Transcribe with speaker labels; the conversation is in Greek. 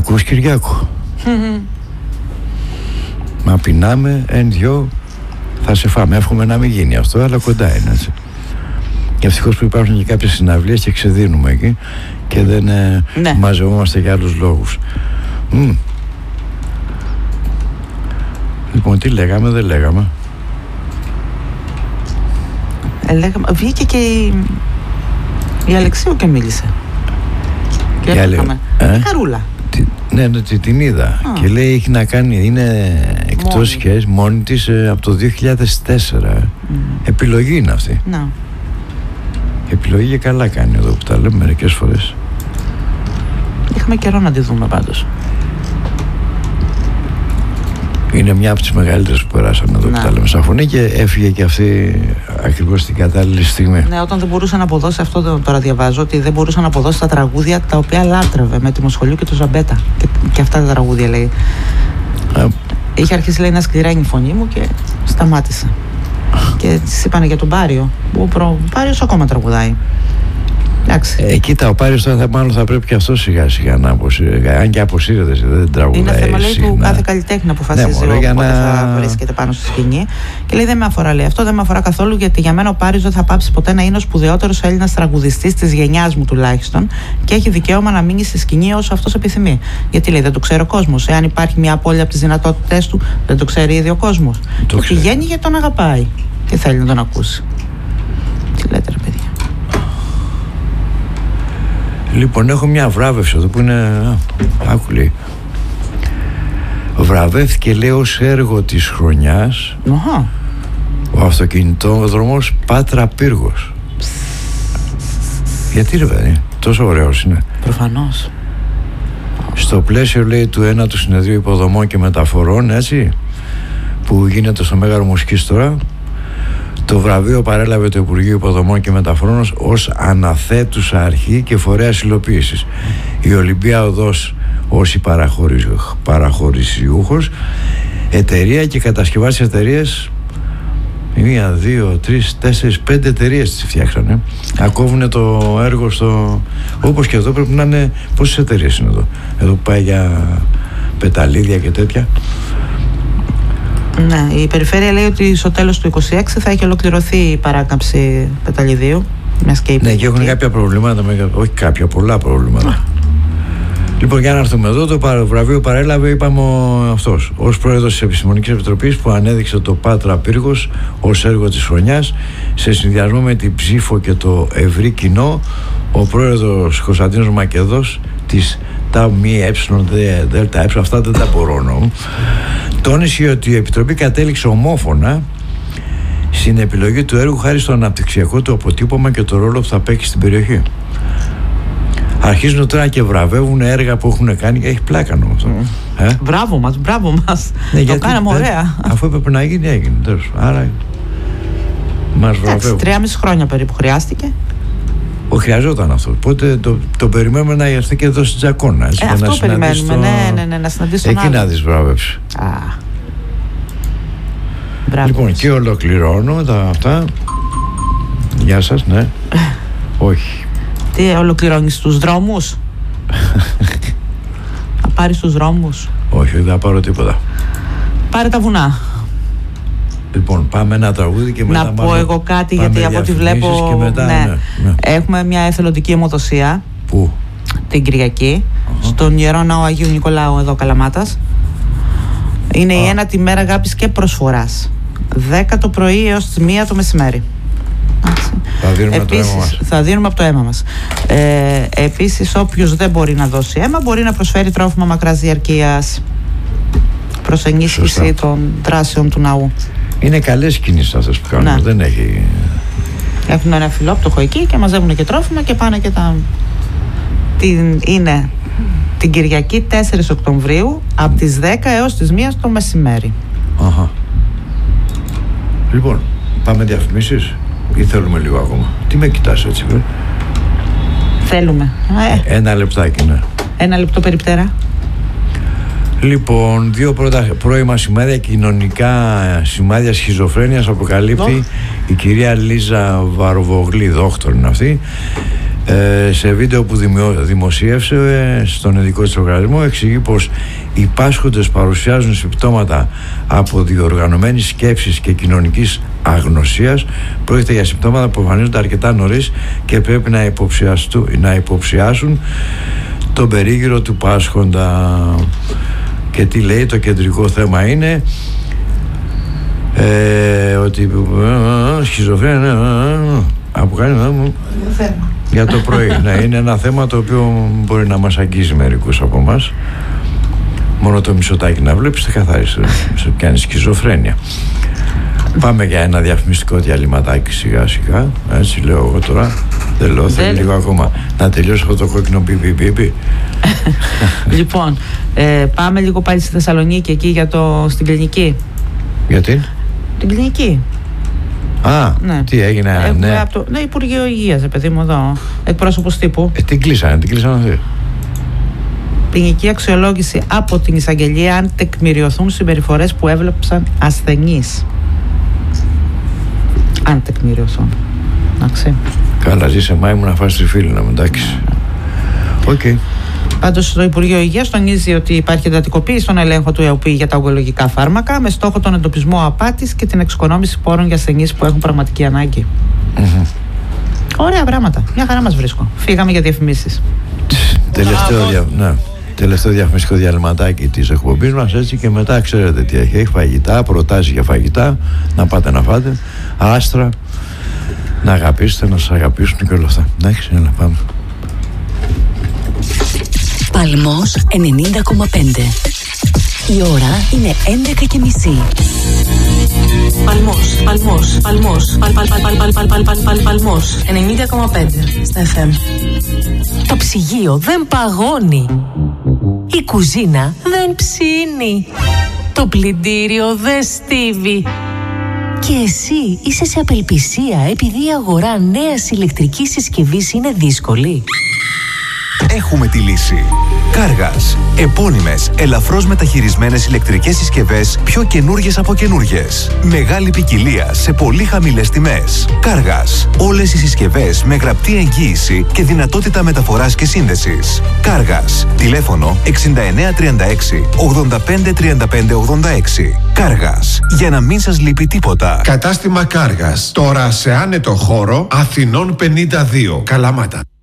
Speaker 1: Ακούς, Κυριάκο? Μα πεινάμε, δυο θα σε φάμε. Εύχομαι να μην γίνει αυτό, αλλά κοντά είναι, έτσι. Και ευτυχώς που υπάρχουν και κάποιες συναυλίες και ξεδίνουμε εκεί και δεν μαζευόμαστε για άλλους λόγους. Λοιπόν, τι λέγαμε, δεν λέγαμε.
Speaker 2: Βγήκε και η Αλεξίου και μίλησε. Και λέγαμε. Χαρούλα.
Speaker 1: Ναι, την είδα. Και λέει έχει να κάνει, είναι εκτός σχέσης, μόνη της από το 2004. Επιλογή είναι αυτή.
Speaker 2: Να.
Speaker 1: Επιλογή και καλά κάνει εδώ που τα λέμε μερικές φορές.
Speaker 2: Είχαμε καιρό να τη δούμε πάντως.
Speaker 1: Είναι μια από τις μεγαλύτερες που περάσαμε εδώ που τα λέμε σαν φωνή και έφυγε και αυτή ακριβώς στην κατάλληλη στιγμή.
Speaker 2: Ναι, όταν δεν μπορούσε να αποδώσει, αυτό τώρα διαβάζω, ότι δεν μπορούσε να αποδώσει τα τραγούδια τα οποία λάτρευε με τη Μοσχολιού και το Ζαμπέτα. Και αυτά τα τραγούδια λέει. Είχε αρχίσει λέει να σκληραίνει η φωνή μου και σταμάτησε. Και της είπανε για τον Πάριο. Ο Πάριος ακόμα τραγουδάει.
Speaker 1: Κοίτα, ο Πάριος τώρα μάλλον θα πρέπει και αυτό σιγά σιγά να αποσύρεται. Αν και αποσύρεται, δεν τραγουδάει.
Speaker 2: Είναι θέμα λέει του κάθε καλλιτέχνη να αποφασίζει πότε θα βρίσκεται πάνω στη σκηνή. Και λέει δεν με αφορά, λέει αυτό, δεν με αφορά καθόλου, γιατί για μένα ο Πάριος δεν θα πάψει ποτέ να είναι ο σπουδαιότερος Έλληνας τραγουδιστής της γενιάς μου τουλάχιστον και έχει δικαίωμα να μείνει στη σκηνή όσο αυτός επιθυμεί. Γιατί λέει δεν το ξέρει ο κόσμος. Εάν υπάρχει μια απώλεια από τις δυνατότητές του, δεν το ξέρει ήδη ο κόσμος. Και πηγαίνει γιατί τον αγαπάει και θέλει να τον ακούσει. Τι λέτε, ρε παιδιά.
Speaker 1: Λοιπόν, έχω μια βράβευση εδώ που είναι. Άκου λέει. Βραβεύτηκε λέει ως έργο της χρονιάς ο αυτοκινητόδρομος Πάτρα Πύργος. Γιατί ρε παιδί, τόσο ωραίος είναι.
Speaker 2: Προφανώς.
Speaker 1: Στο πλαίσιο λέει του ένατου συνεδρίου υποδομών και μεταφορών, έτσι, που γίνεται στο Μέγαρο Μουσικής τώρα, το βραβείο παρέλαβε το Υπουργείο Υποδομών και Μεταφορών ως αναθέτουσα αρχή και φορέας υλοποίησης. Η Ολυμπία Οδός ως παραχωρησιούχος, εταιρεία και κατασκευάσεις εταιρείες, 1, 2, 3, 4, 5 εταιρείες τις φτιάξανε. Ακόβουνε το έργο στο. Όπως και εδώ πρέπει να είναι. Πόσες εταιρείες είναι εδώ? Εδώ που πάει για πεταλίδια και τέτοια.
Speaker 2: Ναι, η περιφέρεια λέει ότι στο τέλος του 2026 θα έχει ολοκληρωθεί η παράκαμψη πεταλιδίου.
Speaker 1: Ναι, και έχουν κάποια προβλήματα, όχι κάποια, πολλά προβλήματα. Λοιπόν, για να έρθουμε εδώ, το βραβείο παρέλαβε, είπαμε, αυτός, ως πρόεδρος της Επιστημονικής Επιτροπής που ανέδειξε το Πάτρα Πύργος ως έργο της χρονιάς σε συνδυασμό με την ψήφο και το ευρύ κοινό, ο πρόεδρος Κωνσταντίνος Μακεδός της ΤΑΜΕ, αυτά δεν τα μπορώ να. Τόνισε ότι η Επιτροπή κατέληξε ομόφωνα στην επιλογή του έργου χάρη στο αναπτυξιακό του αποτύπωμα και το ρόλο που θα παίξει στην περιοχή. Αρχίζουν τώρα και βραβεύουν έργα που έχουν κάνει και έχει πλάκα νομίζω.
Speaker 2: Μπράβο μας. Ναι, το κάναμε ωραία.
Speaker 1: Αφού έπρεπε να γίνει, έγινε. Άρα μας βραβεύουν.
Speaker 2: 3,5 χρόνια περίπου χρειάστηκε.
Speaker 1: Χρειαζόταν αυτό. Οπότε το περιμένουμε να έρθει και εδώ στην Τζακώνα.
Speaker 2: Αυτό περιμένουμε. Ναι, να συναντήσει τον
Speaker 1: εκεί να δεις βράβευση. Λοιπόν, και ολοκληρώνω αυτά. Γεια σας, ναι. Όχι.
Speaker 2: Τι ολοκληρώνεις, τους δρόμους? Θα πάρεις τους δρόμους?
Speaker 1: Όχι, δεν θα πάρω τίποτα.
Speaker 2: Πάρε τα βουνά.
Speaker 1: Λοιπόν, πάμε ένα τραγούδι και μετά.
Speaker 2: Να πω εγώ κάτι, γιατί από ό,τι βλέπω.
Speaker 1: Και μετά,
Speaker 2: ναι. Έχουμε μια εθελοντική αιμοδοσία.
Speaker 1: Πού?
Speaker 2: Την Κυριακή, στον Ιερό Ναό Αγίου Νικολάου, εδώ Καλαμάτας. Είναι η ένατη μέρα αγάπης και προσφοράς. 10 το πρωί έως τις 1 το μεσημέρι.
Speaker 1: Θα δίνουμε το αίμα μας.
Speaker 2: Θα δίνουμε από το αίμα μας. Επίσης, όποιος δεν μπορεί να δώσει αίμα, μπορεί να προσφέρει τρόφιμα μακράς διαρκείας προς ενίσχυση των δράσεων του ναού. Είναι
Speaker 1: καλές κινήσεις αυτές που κάνουν. Δεν έχει.
Speaker 2: Έχουν ένα φιλόπτωχο εκεί και μαζεύουν και τρόφιμα και πάνε και τα. Είναι την Κυριακή 4 Οκτωβρίου από τις 10 έως τις 1 το μεσημέρι.
Speaker 1: Λοιπόν, πάμε διαφημίσεις ή θέλουμε λίγο ακόμα? Τι με κοιτάς έτσι, βρε?
Speaker 2: Θέλουμε.
Speaker 1: Ένα λεπτάκι, ναι.
Speaker 2: Ένα λεπτό περιπτέρα.
Speaker 1: Λοιπόν, 2 πρώτα πρώιμα σημάδια, κοινωνικά σημάδια σχιζοφρένειας αποκαλύπτει η κυρία Λίζα Βαροβογλή, δόκτωρ είναι αυτή. Σε βίντεο που δημοσίευσε στον ειδικό της οργανισμό, εξηγεί πως οι πάσχοντες παρουσιάζουν συμπτώματα από διοργανωμένης σκέψης και κοινωνικής αγνωσίας. Πρόκειται για συμπτώματα που εμφανίζονται αρκετά νωρίς και πρέπει να υποψιάσουν τον περίγυρο του πάσχοντα. Και τι λέει? Το κεντρικό θέμα είναι ότι σχιζοφρένεια από κάνει για το πρωί. Ναι, είναι ένα θέμα το οποίο μπορεί να μας αγγίζει μερικούς από εμάς. Μόνο το Μητσοτάκη να βλέπεις θα καθάρισε σε πιάνει σχιζοφρένεια. Πάμε για ένα διαφημιστικό διαλυματάκι σιγά σιγά. Έτσι λέω εγώ τώρα. Δεν λέω, θέλει λίγο ακόμα να τελειώσει αυτό το κόκκινο πιπιπιπι.
Speaker 2: Λοιπόν, πάμε λίγο πάλι στη Θεσσαλονίκη, εκεί στην κλινική.
Speaker 1: Γιατί?
Speaker 2: Την κλινική.
Speaker 1: Ναι. Τι έγινε?
Speaker 2: Ναι, από το Υπουργείο Υγείας, παιδί μου, εδώ. Εκπρόσωπος τύπου.
Speaker 1: Την κλείσανε αυτή.
Speaker 2: Ποινική αξιολόγηση από την εισαγγελία αν τεκμηριωθούν συμπεριφορές που έβλεψαν ασθενείς. Αν τεκμηριωθούν. Εντάξει.
Speaker 1: Καλά, ζήσε Μάη μου να φας τη φίλη να μου, εντάξει. Οκ.
Speaker 2: Πάντως το Υπουργείο Υγείας τονίζει ότι υπάρχει εντατικοποίηση στον έλεγχο του ΕΟΠΗ για τα ογκολογικά φάρμακα με στόχο τον εντοπισμό απάτης και την εξοικονόμηση πόρων για ασθενείς που έχουν πραγματική ανάγκη. Ωραία πράγματα. Μια χαρά μας βρίσκω. Φύγαμε για διαφημίσεις.
Speaker 1: Τελευταίο διαφημιστικό διαλυματάκι της εκπομπής μας, έτσι, και μετά ξέρετε τι έχει. Έχει φαγητά, προτάσεις για φαγητά, να πάτε να φάτε, άστρα, να αγαπήσετε, να σας αγαπήσουν και όλα αυτά. Εντάξει, έλα, πάμε.
Speaker 3: Παλμός 90,5. Η ώρα είναι 11:30. Παλμός 90,5 στα FM. Το ψυγείο δεν παγώνει. Η κουζίνα δεν ψήνει. Το πλυντήριο δεν στίβει. Και εσύ είσαι σε απελπισία επειδή η αγορά νέας ηλεκτρικής συσκευής είναι δύσκολη.
Speaker 4: Έχουμε τη λύση. Κάργας. Επώνυμες, ελαφρώς μεταχειρισμένες ηλεκτρικές συσκευές, πιο καινούργιες από καινούργιες. Μεγάλη ποικιλία σε πολύ χαμηλές τιμές. Κάργας. Όλες οι συσκευές με γραπτή εγγύηση και δυνατότητα μεταφοράς και σύνδεσης. Κάργας. Τηλέφωνο 6936 85 35 86. Κάργας. Για να μην σας λείπει τίποτα.
Speaker 5: Κατάστημα Κάργας. Τώρα σε άνετο χώρο, Αθηνών 52. Καλαμάτα.